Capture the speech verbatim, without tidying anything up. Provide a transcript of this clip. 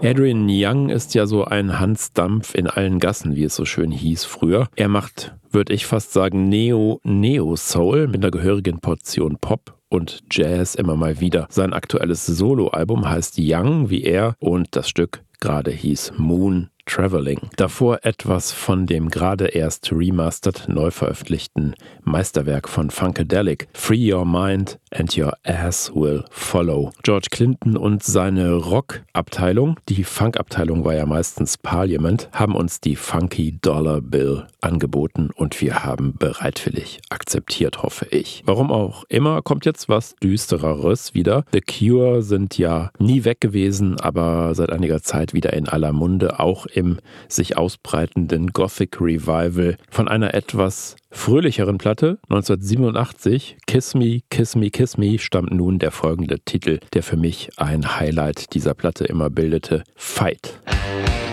Adrian Younge ist ja so ein Hans Dampf in allen Gassen, wie es so schön hieß früher. Er macht, würde ich fast sagen, Neo-Neo-Soul mit einer gehörigen Portion Pop und Jazz immer mal wieder. Sein aktuelles Soloalbum heißt Young wie er und das Stück gerade hieß Moon Traveling. Davor etwas von dem gerade erst remastered, neu veröffentlichten Meisterwerk von Funkadelic, Free Your Mind and Your Ass Will Follow. George Clinton und seine Rock-Abteilung, die Funk-Abteilung war ja meistens Parliament, haben uns die Funky Dollar Bill angeboten und wir haben bereitwillig akzeptiert, hoffe ich. Warum auch immer, kommt jetzt was Düstereres wieder. The Cure sind ja nie weg gewesen, aber seit einiger Zeit wieder in aller Munde, auch im sich ausbreitenden Gothic Revival von einer etwas fröhlicheren Platte. neunzehnhundertsiebenundachtzig, Kiss Me, Kiss Me, Kiss Me, stammt nun der folgende Titel, der für mich ein Highlight dieser Platte immer bildete, Fight.